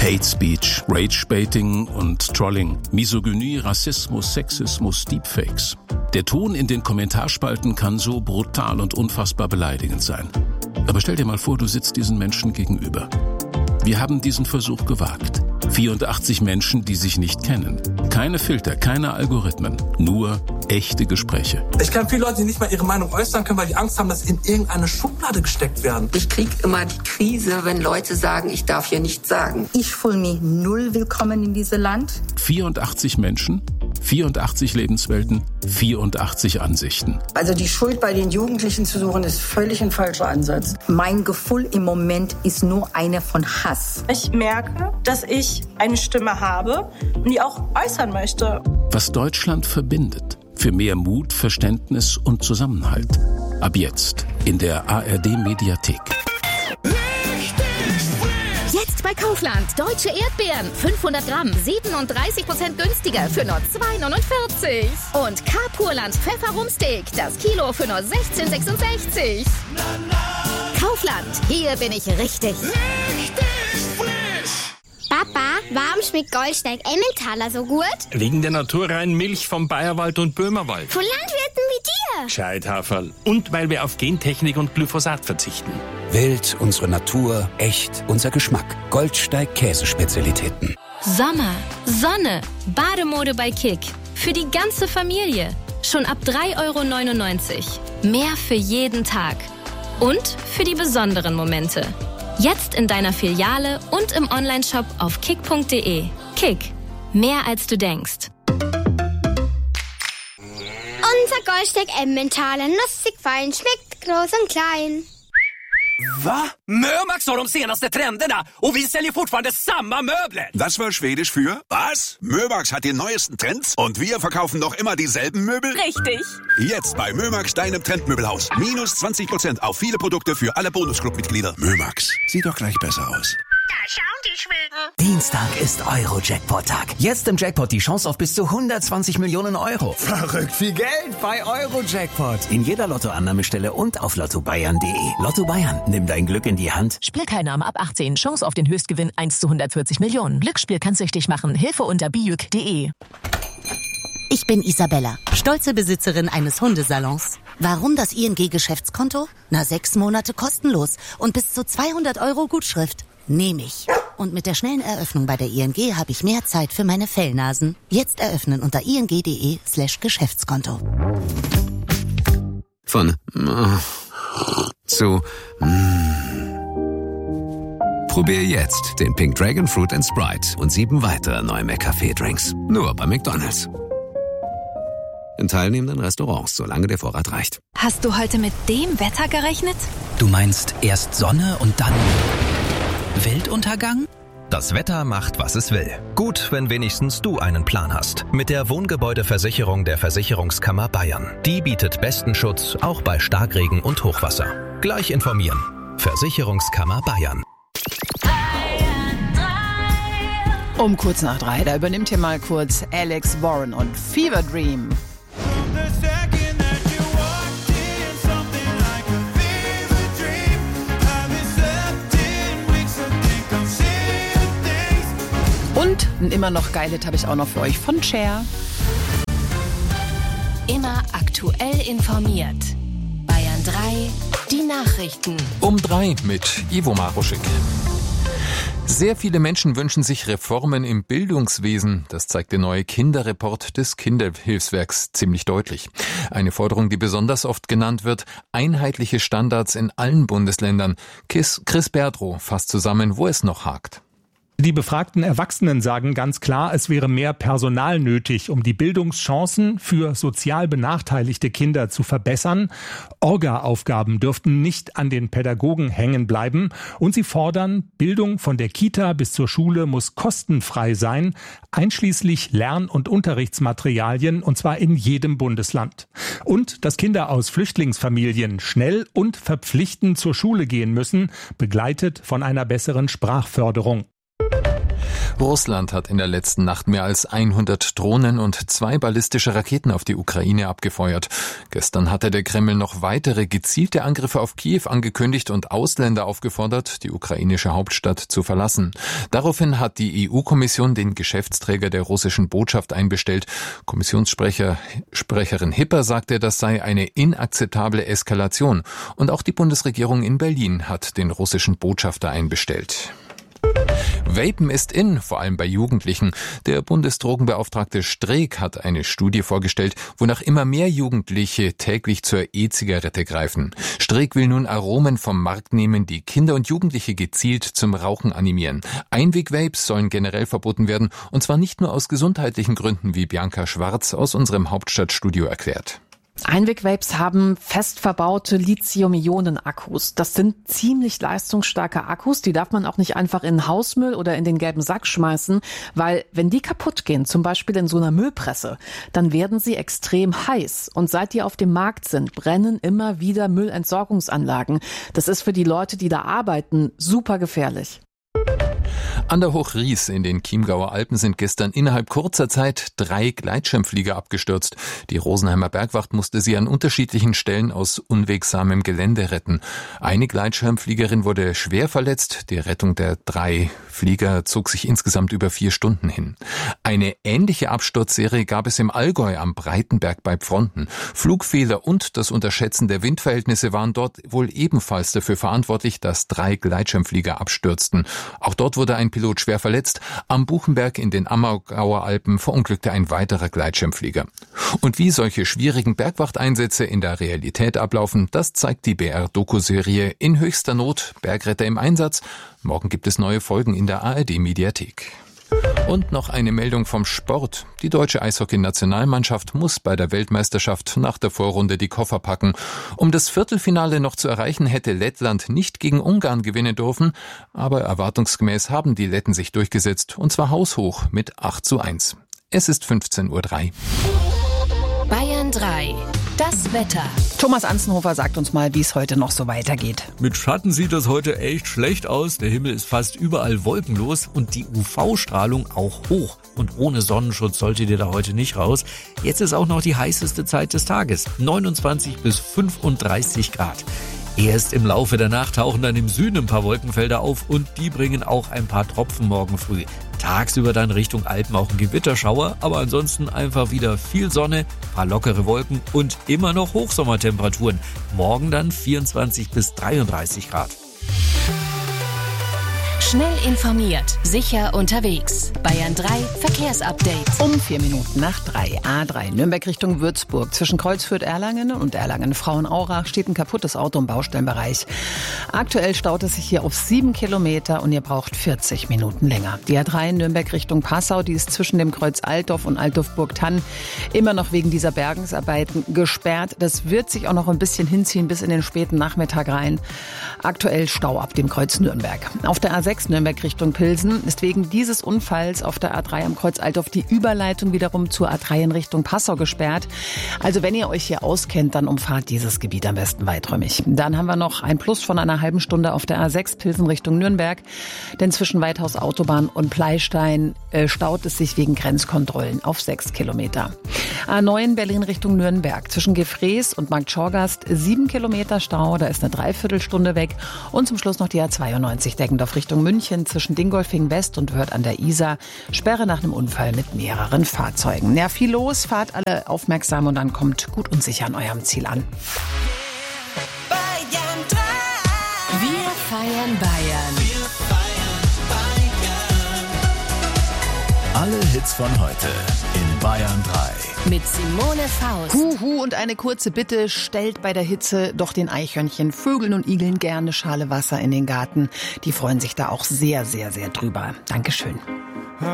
Hate Speech, Rage-Baiting und Trolling, Misogynie, Rassismus, Sexismus, Deepfakes. Der Ton in den Kommentarspalten kann so brutal und unfassbar beleidigend sein. Aber stell dir mal vor, du sitzt diesen Menschen gegenüber. Wir haben diesen Versuch gewagt. 84 Menschen, die sich nicht kennen. Keine Filter, keine Algorithmen, nur echte Gespräche. Ich kenne viele Leute, die nicht mal ihre Meinung äußern können, weil die Angst haben, dass sie in irgendeine Schublade gesteckt werden. Ich kriege immer die Krise, wenn Leute sagen, ich darf hier nichts sagen. Ich fühle mich null willkommen in diesem Land. 84 Menschen, 84 Lebenswelten, 84 Ansichten. Also die Schuld bei den Jugendlichen zu suchen, ist völlig ein falscher Ansatz. Mein Gefühl im Moment ist nur eine von Hass. Ich merke, dass ich eine Stimme habe und die auch äußern möchte. Was Deutschland verbindet. Für mehr Mut, Verständnis und Zusammenhalt. Ab jetzt in der ARD-Mediathek. Jetzt bei Kaufland. Deutsche Erdbeeren. 500 Gramm. 37% günstiger für nur 2,49. Und K-Purland Pfefferrumsteak. Das Kilo für nur 16,66. Kaufland. Hier bin ich richtig. Papa, warum schmeckt Goldsteig Emmentaler so gut? Wegen der naturreinen Milch vom Bayerwald und Böhmerwald. Von Landwirten wie dir. Gescheithaferl. Und weil wir auf Gentechnik und Glyphosat verzichten. Wild, unsere Natur, echt, unser Geschmack. Goldsteig Käsespezialitäten. Sommer, Sonne, Bademode bei Kick. Für die ganze Familie. Schon ab 3,99 €. Mehr für jeden Tag. Und für die besonderen Momente. Jetzt in deiner Filiale und im Onlineshop auf kick.de. Kick. Mehr als du denkst. Unser Goldsteig Emmentaler, nussig fein, schmeckt groß und klein. Va? Mömax har de senaste trenderna och vi säljer fortfarande samma möbler. Das war Schwedisch für was? Mömax hat die neuesten Trends und wir verkaufen noch immer dieselben Möbel? Richtig. Jetzt bei Mömax, deinem Trendmöbelhaus. Minus 20% auf viele Produkte für alle Bonusclub-Mitglieder. Mömax, sieht doch gleich besser aus. Da schauen die Schweden. Dienstag ist Euro-Jackpot-Tag. Jetzt im Jackpot die Chance auf bis zu 120 Millionen €. Verrückt viel Geld bei Euro-Jackpot. In jeder Lottoannahmestelle und auf lottobayern.de. Lotto Bayern, nimm dein Glück in die Hand. Spielteilnahme ab 18. Chance auf den Höchstgewinn 1 zu 140 Millionen. Glücksspiel kann süchtig machen. Hilfe unter bijuk.de. Ich bin Isabella, stolze Besitzerin eines Hundesalons. Warum das ING-Geschäftskonto? 6 Monate kostenlos und bis zu 200 € Gutschrift. Nehme ich. Und mit der schnellen Eröffnung bei der ING habe ich mehr Zeit für meine Fellnasen. Jetzt eröffnen unter ing.de/Geschäftskonto. Von zu Probier jetzt den Pink Dragon Fruit & Sprite und 7 weitere neue McCafé-Drinks. Nur bei McDonald's. In teilnehmenden Restaurants, solange der Vorrat reicht. Hast du heute mit dem Wetter gerechnet? Du meinst erst Sonne und dann Weltuntergang? Das Wetter macht, was es will. Gut, wenn wenigstens du einen Plan hast. Mit der Wohngebäudeversicherung der Versicherungskammer Bayern. Die bietet besten Schutz, auch bei Starkregen und Hochwasser. Gleich informieren. Versicherungskammer Bayern. Um kurz nach 3, da übernimmt hier mal kurz Alex Warren und Fever Dream. Und ein immer noch geiles habe ich auch noch für euch von Cher. Immer aktuell informiert. Bayern 3, die Nachrichten. Um 3 mit Ivo Maruschik. Sehr viele Menschen wünschen sich Reformen im Bildungswesen. Das zeigt der neue Kinderreport des Kinderhilfswerks ziemlich deutlich. Eine Forderung, die besonders oft genannt wird: einheitliche Standards in allen Bundesländern. Chris Berdrow fasst zusammen, wo es noch hakt. Die befragten Erwachsenen sagen ganz klar, es wäre mehr Personal nötig, um die Bildungschancen für sozial benachteiligte Kinder zu verbessern. Orga-Aufgaben dürften nicht an den Pädagogen hängen bleiben. Und sie fordern, Bildung von der Kita bis zur Schule muss kostenfrei sein, einschließlich Lern- und Unterrichtsmaterialien, und zwar in jedem Bundesland. Und dass Kinder aus Flüchtlingsfamilien schnell und verpflichtend zur Schule gehen müssen, begleitet von einer besseren Sprachförderung. Russland hat in der letzten Nacht mehr als 100 Drohnen und 2 ballistische Raketen auf die Ukraine abgefeuert. Gestern hatte der Kreml noch weitere gezielte Angriffe auf Kiew angekündigt und Ausländer aufgefordert, die ukrainische Hauptstadt zu verlassen. Daraufhin hat die EU-Kommission den Geschäftsträger der russischen Botschaft einbestellt. Kommissionssprecherin Hipper sagte, das sei eine inakzeptable Eskalation. Und auch die Bundesregierung in Berlin hat den russischen Botschafter einbestellt. Vapen ist in, vor allem bei Jugendlichen. Der Bundesdrogenbeauftragte Streeck hat eine Studie vorgestellt, wonach immer mehr Jugendliche täglich zur E-Zigarette greifen. Streeck will nun Aromen vom Markt nehmen, die Kinder und Jugendliche gezielt zum Rauchen animieren. Einweg-Vapes sollen generell verboten werden, und zwar nicht nur aus gesundheitlichen Gründen, wie Bianca Schwarz aus unserem Hauptstadtstudio erklärt. Einweg-Vapes haben fest verbaute Lithium-Ionen-Akkus. Das sind ziemlich leistungsstarke Akkus, die darf man auch nicht einfach in den Hausmüll oder in den gelben Sack schmeißen, weil wenn die kaputt gehen, zum Beispiel in so einer Müllpresse, dann werden sie extrem heiß. Und seit die auf dem Markt sind, brennen immer wieder Müllentsorgungsanlagen. Das ist für die Leute, die da arbeiten, super gefährlich. An der Hochries in den Chiemgauer Alpen sind gestern innerhalb kurzer Zeit 3 Gleitschirmflieger abgestürzt. Die Rosenheimer Bergwacht musste sie an unterschiedlichen Stellen aus unwegsamem Gelände retten. Eine Gleitschirmfliegerin wurde schwer verletzt. Die Rettung der 3 Flieger zog sich insgesamt über 4 Stunden hin. Eine ähnliche Absturzserie gab es im Allgäu am Breitenberg bei Pfronten. Flugfehler und das Unterschätzen der Windverhältnisse waren dort wohl ebenfalls dafür verantwortlich, dass 3 Gleitschirmflieger abstürzten. Auch dort wurde ein Pilot schwer verletzt. Am Buchenberg in den Ammergauer Alpen verunglückte ein weiterer Gleitschirmflieger. Und wie solche schwierigen Bergwachteinsätze in der Realität ablaufen, das zeigt die BR-Doku-Serie In höchster Not, Bergretter im Einsatz. Morgen gibt es neue Folgen in der ARD-Mediathek. Und noch eine Meldung vom Sport. Die deutsche Eishockey-Nationalmannschaft muss bei der Weltmeisterschaft nach der Vorrunde die Koffer packen. Um das Viertelfinale noch zu erreichen, hätte Lettland nicht gegen Ungarn gewinnen dürfen. Aber erwartungsgemäß haben die Letten sich durchgesetzt, und zwar haushoch mit 8:1. Es ist 15:03 Uhr. Bayern 3. Das Wetter. Thomas Anzenhofer sagt uns mal, wie es heute noch so weitergeht. Mit Schatten sieht es heute echt schlecht aus. Der Himmel ist fast überall wolkenlos und die UV-Strahlung auch hoch. Und ohne Sonnenschutz solltet ihr da heute nicht raus. Jetzt ist auch noch die heißeste Zeit des Tages. 29 bis 35 Grad. Erst im Laufe der Nacht tauchen dann im Süden ein paar Wolkenfelder auf und die bringen auch ein paar Tropfen morgen früh. Tagsüber dann Richtung Alpen auch ein Gewitterschauer, aber ansonsten einfach wieder viel Sonne, paar lockere Wolken und immer noch Hochsommertemperaturen. Morgen dann 24 bis 33 Grad. Schnell informiert, sicher unterwegs. Bayern 3 Verkehrsupdate. Um 4 Minuten nach 3. A3 Nürnberg Richtung Würzburg. Zwischen Kreuzfürth-Erlangen und Erlangen-Frauenaurach steht ein kaputtes Auto im Baustellenbereich. Aktuell staut es sich hier auf 7 Kilometer und ihr braucht 40 Minuten länger. Die A3 Nürnberg Richtung Passau, die ist zwischen dem Kreuz Altdorf und Altdorf-Burgthann immer noch wegen dieser Bergungsarbeiten gesperrt. Das wird sich auch noch ein bisschen hinziehen bis in den späten Nachmittag rein. Aktuell Stau ab dem Kreuz Nürnberg. Auf der A6 Nürnberg Richtung Pilsen ist wegen dieses Unfalls auf der A3 am Kreuz Altdorf die Überleitung wiederum zur A3 in Richtung Passau gesperrt. Also wenn ihr euch hier auskennt, dann umfahrt dieses Gebiet am besten weiträumig. Dann haben wir noch ein Plus von einer halben Stunde auf der A6 Pilsen Richtung Nürnberg. Denn zwischen Weithaus Autobahn und Pleistein staut es sich wegen Grenzkontrollen auf 6 Kilometer. A9 Berlin Richtung Nürnberg. Zwischen Gefrees und Markt Schorgast 7 Kilometer Stau. Da ist eine Dreiviertelstunde weg. Und zum Schluss noch die A92 Deggendorf Richtung München zwischen Dingolfing West und Wörth an der Isar. Sperre nach einem Unfall mit mehreren Fahrzeugen. Ja, viel los, fahrt alle aufmerksam und dann kommt gut und sicher an eurem Ziel an. Bayern 3. Wir feiern Bayern. Alle Hits von heute in Bayern 3. Mit Simone Faust. Huhu und eine kurze Bitte, stellt bei der Hitze doch den Eichhörnchen, Vögeln und Igeln gerne eine Schale Wasser in den Garten. Die freuen sich da auch sehr, sehr, sehr drüber. Dankeschön.